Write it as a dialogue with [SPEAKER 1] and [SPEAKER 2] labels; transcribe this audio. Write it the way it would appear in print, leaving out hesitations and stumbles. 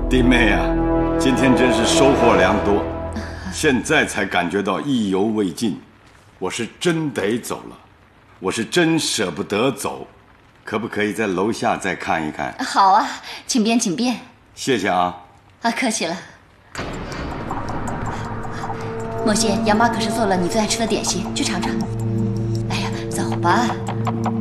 [SPEAKER 1] 弟妹啊，今天真是收获良多，现在才感觉到意犹未尽。我是真得走了，我是真舍不得走，可不可以在楼下再看一看？
[SPEAKER 2] 好啊，请便请便。
[SPEAKER 1] 谢谢啊。
[SPEAKER 2] 客气了。莫歇，杨妈可是做了你最爱吃的点心，去尝尝。哎呀，走吧。